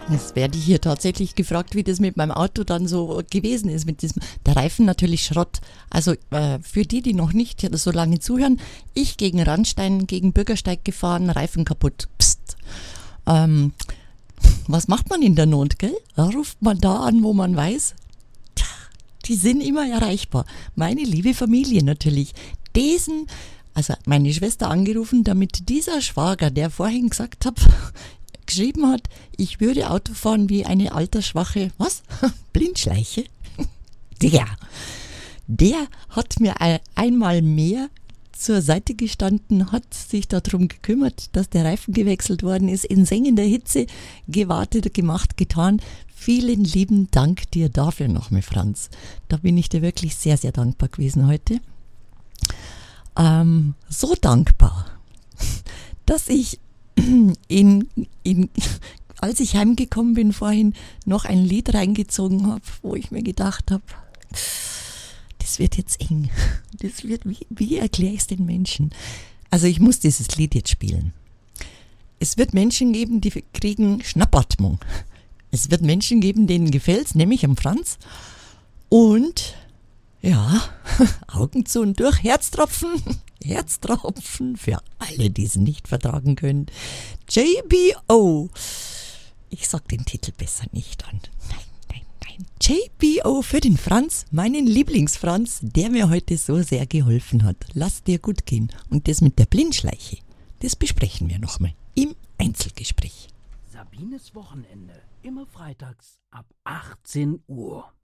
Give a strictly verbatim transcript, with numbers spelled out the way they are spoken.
Es werde hier tatsächlich gefragt, wie das mit meinem Auto dann so gewesen ist. Mit diesem, der Reifen natürlich Schrott. Also äh, für die, die noch nicht so lange zuhören, ich gegen Randstein, gegen Bürgersteig gefahren, Reifen kaputt. Psst. Ähm, was macht man in der Not, gell? Da ruft man da an, wo man weiß, tja, die sind immer erreichbar. Meine liebe Familie natürlich. Diesen, also meine Schwester angerufen, damit dieser Schwager, der vorhin gesagt hat, geschrieben hat, ich würde Auto fahren wie eine altersschwache, was? Blindschleiche? Der, der hat mir einmal mehr zur Seite gestanden, hat sich darum gekümmert, dass der Reifen gewechselt worden ist, in sengender Hitze gewartet, gemacht, getan. Vielen lieben Dank dir dafür nochmal, Franz. Da bin ich dir wirklich sehr, sehr dankbar gewesen heute. Ähm, so dankbar, dass ich In, in, als ich heimgekommen bin vorhin, noch ein Lied reingezogen habe, wo ich mir gedacht habe, das wird jetzt eng. Das wird, wie, wie erkläre ich es den Menschen? Also ich muss dieses Lied jetzt spielen. Es wird Menschen geben, die kriegen Schnappatmung. Es wird Menschen geben, denen gefällt's, nämlich am Franz. Und ja, Augen zu und durch, Herztropfen. Herztropfen für alle, die es nicht vertragen können. J B O. Ich sag den Titel besser nicht an. Nein, nein, nein. J B O für den Franz, meinen Lieblingsfranz, der mir heute so sehr geholfen hat. Lass dir gut gehen. Und das mit der Blindschleiche, das besprechen wir nochmal im Einzelgespräch. Sabines Wochenende, immer freitags ab achtzehn Uhr.